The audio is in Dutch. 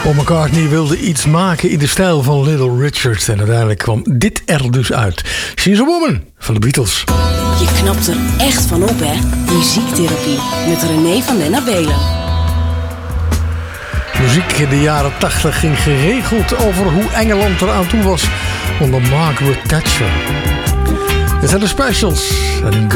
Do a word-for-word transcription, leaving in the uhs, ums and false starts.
Paul McCartney wilde iets maken in de stijl van Little Richard. En uiteindelijk kwam dit er dus uit. She's a Woman van de Beatles. Je knapt er echt van op, hè? Muziektherapie met René van den Abelen. Muziek in de jaren tachtig ging geregeld over hoe Engeland eraan toe was onder Margaret Thatcher. Dit zijn de specials.